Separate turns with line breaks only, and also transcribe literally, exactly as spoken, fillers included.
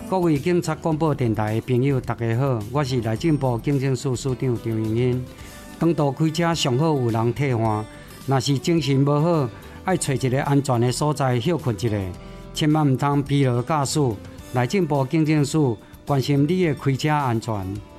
各位警察广播电台的朋友，大家好，我是内政部警政署署长张荣英。长途开车上好有人替换，若是精神无好，爱找一个安全的所在休困一下，千万唔通疲劳驾驶。内政部警政署关心你的开车安全。